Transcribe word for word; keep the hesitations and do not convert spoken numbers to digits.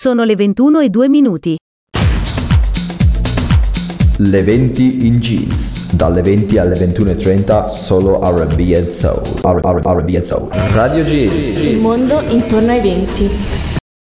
Sono le ventuno e due minuti. Le venti in jeans, dalle venti alle ventuno e trenta solo R and B and Soul. R and B and Soul. Radio Jeans. Il mondo intorno ai venti.